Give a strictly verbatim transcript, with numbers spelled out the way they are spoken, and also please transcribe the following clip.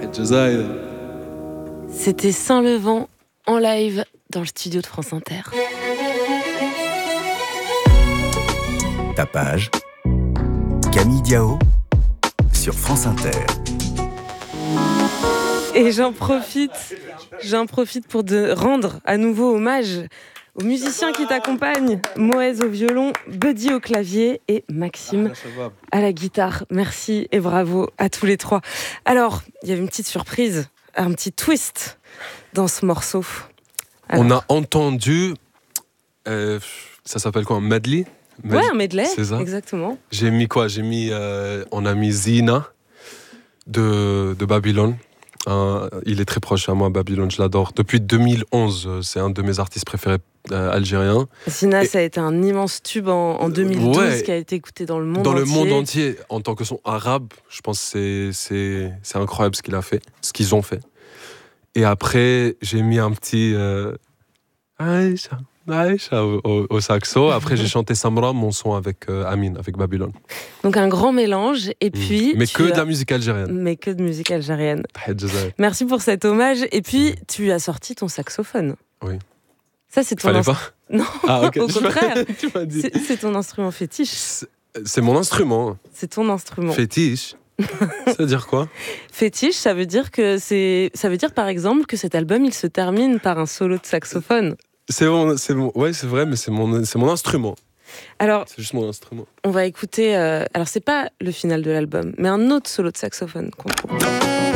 C'était Saint-Levant en live dans le studio de France Inter. Tapage, Camille Diao sur France Inter. Et j'en profite, j'en profite pour de rendre à nouveau hommage aux musiciens qui t'accompagnent. Moez au violon, Buddy au clavier et Maxime à la guitare. Merci et bravo à tous les trois. Alors, il y avait une petite surprise, un petit twist dans ce morceau. Alors, on a entendu, euh, ça s'appelle quoi, un medley? Ouais, un medley, c'est ça. Exactement. J'ai mis quoi? J'ai mis, euh, on a mis Zina de, de Babylone. Euh, il est très proche à moi, Babylone, je l'adore. Depuis deux mille onze, c'est un de mes artistes préférés euh, algériens. Zina, Et... ça a été un immense tube en, en deux mille douze ouais, qui a été écouté dans le monde dans entier. Dans le monde entier, en tant que son arabe, je pense que c'est, c'est, c'est incroyable ce qu'il a fait, ce qu'ils ont fait. Et après, j'ai mis un petit euh, Aïcha, Aïcha au, au, au saxo. Après, j'ai chanté Samra, mon son avec euh, Amine, avec Babylone. Donc un grand mélange. Et puis, mmh. Mais que as... de la musique algérienne. Mais que de musique algérienne. Merci pour cet hommage. Et puis, tu as sorti ton saxophone. Oui. Ça, c'est ton Fallait instru... pas Non, ah, okay. au contraire. tu m'as dit. C'est, c'est ton instrument fétiche. C'est, c'est mon instrument. C'est ton instrument. Fétiche. Ça veut dire quoi? Fétiche, ça veut dire que c'est, ça veut dire par exemple que cet album il se termine par un solo de saxophone. C'est mon, c'est mon, ouais, c'est vrai, mais c'est mon, c'est mon instrument. Alors, c'est juste mon instrument. On va écouter. Euh, alors c'est pas le final de l'album, mais un autre solo de saxophone qu'on trouve.